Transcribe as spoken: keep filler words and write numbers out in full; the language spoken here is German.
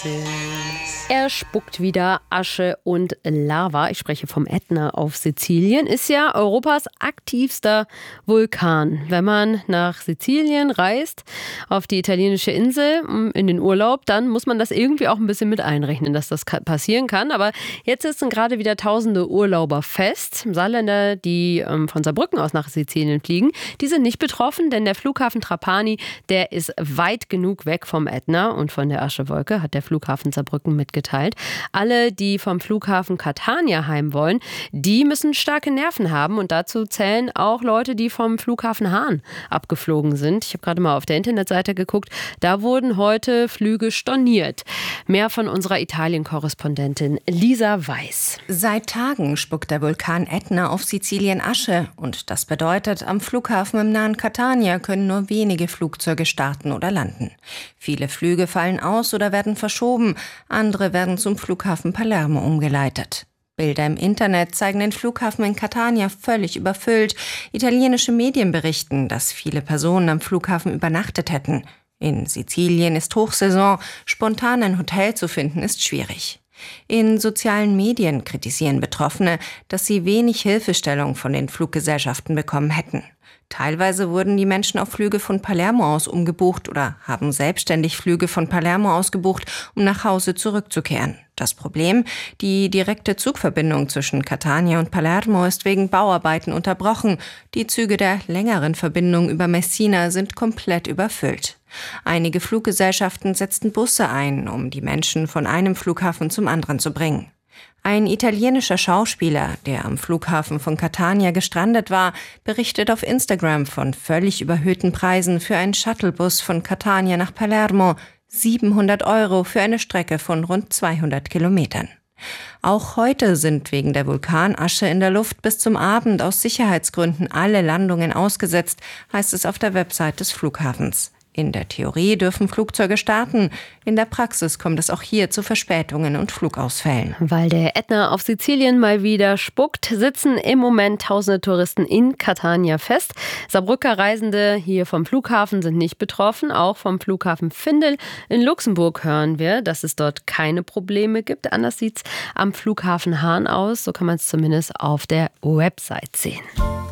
Er spuckt wieder Asche und Lava. Ich spreche vom Ätna auf Sizilien. Ist ja Europas aktivster Vulkan. Wenn man nach Sizilien reist, auf die italienische Insel, in den Urlaub, dann muss man das irgendwie auch ein bisschen mit einrechnen, dass das passieren kann. Aber jetzt sitzen gerade wieder tausende Urlauber fest. Saarländer, die von Saarbrücken aus nach Sizilien fliegen, die sind nicht betroffen, denn der Flughafen Trapani, der ist weit genug weg vom Ätna und von der Aschewolke, hat der Flughafen Saarbrücken mitgeteilt. Alle, die vom Flughafen Catania heim wollen, die müssen starke Nerven haben und dazu zählen auch Leute, die vom Flughafen Hahn abgeflogen sind. Ich habe gerade mal auf der Internetseite geguckt, da wurden heute Flüge storniert. Mehr von unserer Italien-Korrespondentin Lisa Weiß. Seit Tagen spuckt der Vulkan Ätna auf Sizilien Asche und das bedeutet, am Flughafen im nahen Catania können nur wenige Flugzeuge starten oder landen. Viele Flüge fallen aus oder werden verschoben, andere werden zum Flughafen Palermo umgeleitet. Bilder im Internet zeigen den Flughafen in Catania völlig überfüllt. Italienische Medien berichten, dass viele Personen am Flughafen übernachtet hätten. In Sizilien ist Hochsaison, spontan ein Hotel zu finden ist schwierig. In sozialen Medien kritisieren Betroffene, dass sie wenig Hilfestellung von den Fluggesellschaften bekommen hätten. Teilweise wurden die Menschen auf Flüge von Palermo aus umgebucht oder haben selbstständig Flüge von Palermo aus gebucht, um nach Hause zurückzukehren. Das Problem: Die direkte Zugverbindung zwischen Catania und Palermo ist wegen Bauarbeiten unterbrochen. Die Züge der längeren Verbindung über Messina sind komplett überfüllt. Einige Fluggesellschaften setzten Busse ein, um die Menschen von einem Flughafen zum anderen zu bringen. Ein italienischer Schauspieler, der am Flughafen von Catania gestrandet war, berichtet auf Instagram von völlig überhöhten Preisen für einen Shuttlebus von Catania nach Palermo, siebenhundert Euro für eine Strecke von rund zweihundert Kilometern. Auch heute sind wegen der Vulkanasche in der Luft bis zum Abend aus Sicherheitsgründen alle Landungen ausgesetzt, heißt es auf der Website des Flughafens. In der Theorie dürfen Flugzeuge starten. In der Praxis kommt es auch hier zu Verspätungen und Flugausfällen. Weil der Ätna auf Sizilien mal wieder spuckt, sitzen im Moment tausende Touristen in Catania fest. Saarbrücker Reisende hier vom Flughafen sind nicht betroffen. Auch vom Flughafen Findel in Luxemburg hören wir, dass es dort keine Probleme gibt. Anders sieht es am Flughafen Hahn aus. So kann man es zumindest auf der Website sehen.